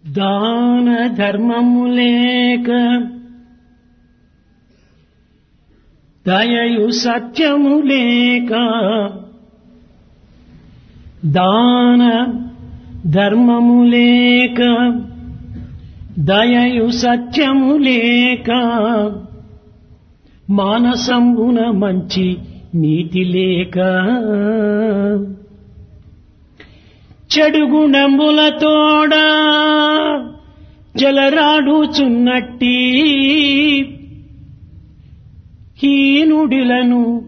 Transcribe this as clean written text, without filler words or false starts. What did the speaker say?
దాన ధర్మము లేక దయయు సత్యము లేక దాన ధర్మము లేక దయయు సత్యము లేక మానసంబున మంచి నీతి లేక చెడు గుణములతోడ జలరాడుచున్నట్టి హీనుడిలను